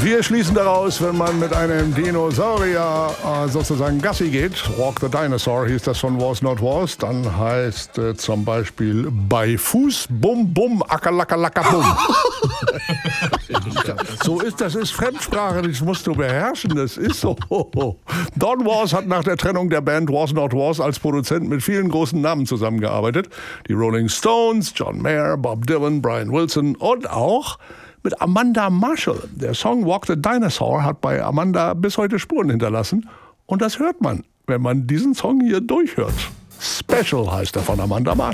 Wir schließen daraus, wenn man mit einem Dinosaurier sozusagen Gassi geht, Walk the Dinosaur hieß das von Was Not Was, dann heißt zum Beispiel bei Fuß Bum Bum Ackerlackerlacker Bum. So ist das, ist Fremdsprache, das musst du beherrschen, das ist so. Don Was hat nach der Trennung der Band Was Not Was als Produzent mit vielen großen Namen zusammengearbeitet. Die Rolling Stones, John Mayer, Bob Dylan, Brian Wilson und auch mit Amanda Marshall. Der Song Walk the Dinosaur hat bei Amanda bis heute Spuren hinterlassen. Und das hört man, wenn man diesen Song hier durchhört. Special heißt er von Amanda Marshall.